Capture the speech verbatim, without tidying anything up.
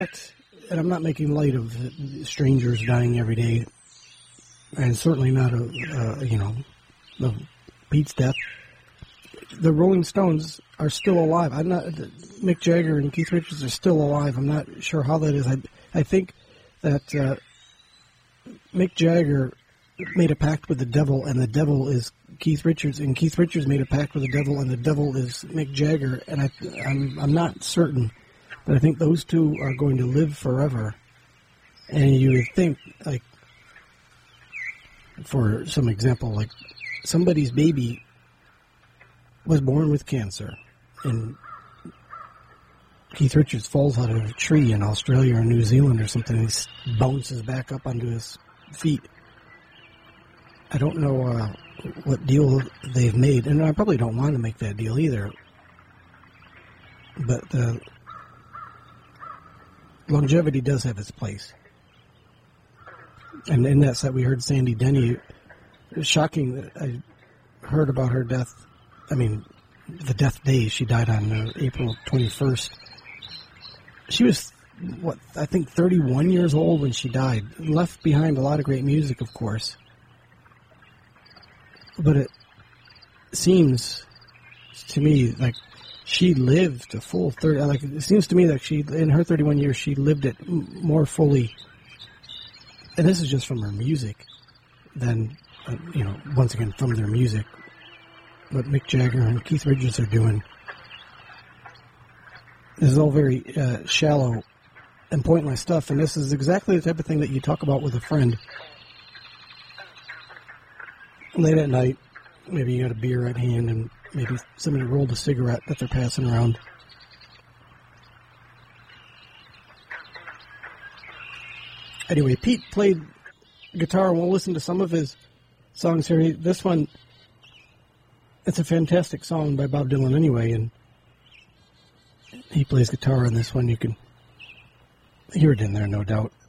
And I'm not making light of strangers dying every day, and certainly not, a, uh, you know, the Pete's death. The Rolling Stones are still alive. I'm not. Mick Jagger and Keith Richards are still alive. I'm not sure how that is. I, I think that uh, Mick Jagger made a pact with the devil, and the devil is Keith Richards, and Keith Richards made a pact with the devil, and the devil is Mick Jagger. And I, I'm, I'm not certain, but I think those two are going to live forever. And you would think, like, for some example, like somebody's baby was born with cancer, and Keith Richards falls out of a tree in Australia or New Zealand or something, and he bounces back up onto his feet. I don't know uh, what deal they've made, and I probably don't want to make that deal either. But uh, longevity does have its place. And in that set, we heard Sandy Denny. It was shocking that I heard about her death. I mean, the death day. She died on uh, April twenty-first. She was, what, I think thirty-one years old when she died. Left behind a lot of great music, of course. But it seems to me like she lived a full thirty. Like it seems to me that she, in her thirty-one years, she lived it more fully. And this is just from her music, than uh, you know, once again from their music. What Mick Jagger and Keith Richards are doing, this is all very uh, shallow and pointless stuff. And this is exactly the type of thing that you talk about with a friend late at night. Maybe you got a beer at hand, and maybe somebody rolled a cigarette that they're passing around. Anyway, Pete played guitar, and we'll listen to some of his songs here. This one, it's a fantastic song by Bob Dylan anyway, and he plays guitar on this one. You can hear it in there, no doubt.